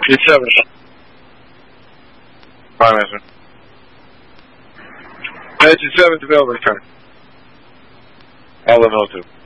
G7. Fine, Master. G7 to Bill, return. I'll let know too.